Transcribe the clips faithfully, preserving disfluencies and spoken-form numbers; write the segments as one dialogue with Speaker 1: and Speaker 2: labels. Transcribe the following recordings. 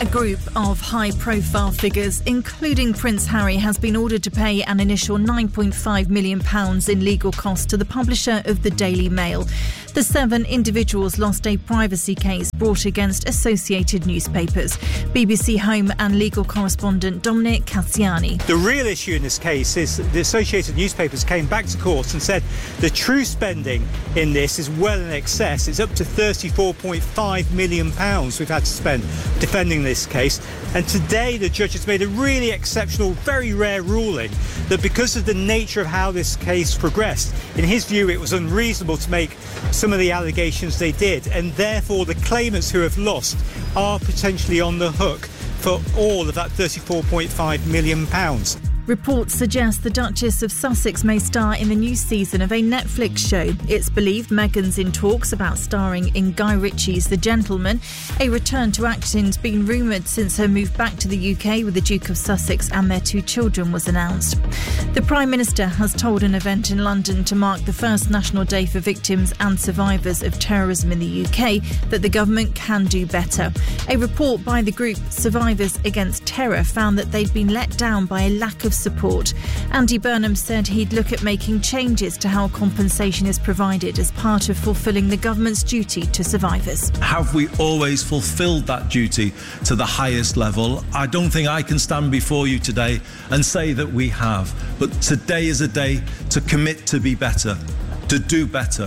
Speaker 1: A group of high-profile figures, including Prince Harry, has been ordered to pay an initial nine point five million pounds in legal costs to the publisher of the Daily Mail. The seven individuals lost a privacy case brought against Associated Newspapers. B B C Home and legal correspondent Dominic Cassiani.
Speaker 2: The real issue in this case is that the Associated Newspapers came back to court and said the true spending in this is well in excess. It's up to thirty-four point five million pounds we've had to spend defending this case. And today the judge has made a really exceptional, very rare ruling that because of the nature of how this case progressed, in his view it was unreasonable to make some of the allegations they did, and therefore the claimants who have lost are potentially on the hook for all of that thirty-four point five million pounds.
Speaker 1: Reports suggest the Duchess of Sussex may star in the new season of a Netflix show. It's believed Meghan's in talks about starring in Guy Ritchie's The Gentleman. A return to acting's been rumoured since her move back to the U K with the Duke of Sussex and their two children was announced. The Prime Minister has told an event in London to mark the first National Day for victims and survivors of terrorism in the U K that the government can do better. A report by the group Survivors Against Terror found that they'd been let down by a lack of support. Andy Burnham said he'd look at making changes to how compensation is provided as part of fulfilling the government's duty to survivors.
Speaker 3: Have we always fulfilled that duty to the highest level? I don't think I can stand before you today and say that we have. But today is a day to commit to be better, to do better,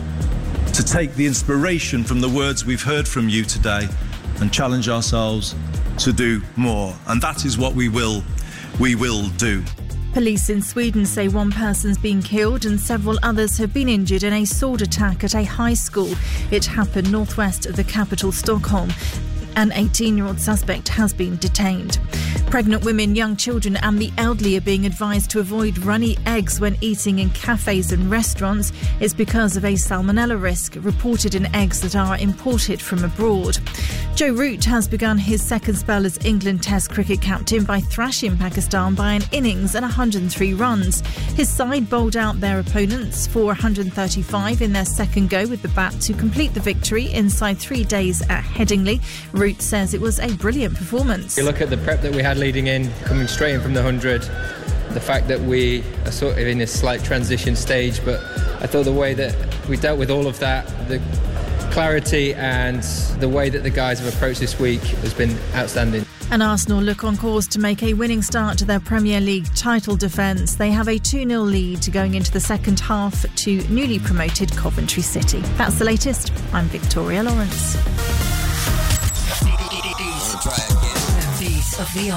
Speaker 3: to take the inspiration from the words we've heard from you today and challenge ourselves to do more. And that is what we will We will do.
Speaker 1: Police in Sweden say one person's been killed and several others have been injured in a sword attack at a high school. It happened northwest of the capital, Stockholm. An eighteen-year-old suspect has been detained. Pregnant women, young children and the elderly are being advised to avoid runny eggs when eating in cafes and restaurants. It's because of a salmonella risk reported in eggs that are imported from abroad. Joe Root has begun his second spell as England Test cricket captain by thrashing Pakistan by an innings and one hundred three runs. His side bowled out their opponents for one hundred thirty-five in their second go with the bat to complete the victory inside three days at Headingley. Root says it was a brilliant performance.
Speaker 4: You look at the prep that we had leading in, coming straight in from the one hundred, the fact that we are sort of in a slight transition stage, but I thought the way that we dealt with all of that, the clarity and the way that the guys have approached this week has been outstanding.
Speaker 1: And Arsenal look on course to make a winning start to their Premier League title defence. They have a two nil lead going into the second half to newly promoted Coventry City. That's the latest. I'm Victoria Lawrence.
Speaker 5: Of the